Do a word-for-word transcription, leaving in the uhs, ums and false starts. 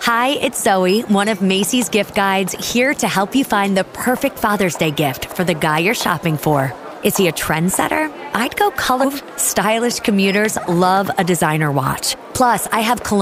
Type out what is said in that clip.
Hi, it's Zoe, one of Macy's gift guides, here to help you find the perfect Father's Day gift for the guy you're shopping for. Is he a trendsetter? I'd go color. Stylish commuters love a designer watch. Plus, I have cologne